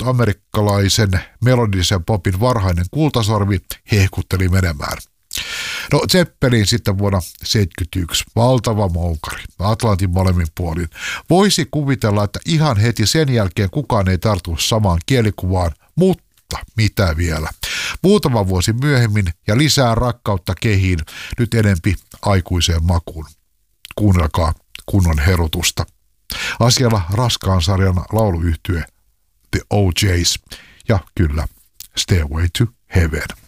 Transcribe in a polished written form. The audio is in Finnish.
amerikkalaisen melodisen popin varhainen kultasorvi hehkutteli menemään. No Zeppelin sitten vuonna 1971, valtava moukari, Atlantin molemmin puolin. Voisi kuvitella, että ihan heti sen jälkeen kukaan ei tartu samaan kielikuvaan, mutta mitä vielä? Muutama vuosi myöhemmin ja lisää rakkautta kehiin, nyt enempi aikuiseen makuun. Kuunnelkaa kunnon herutusta. Asialla raskaan sarjan lauluyhtye The OJs ja kyllä Stairway to Heaven.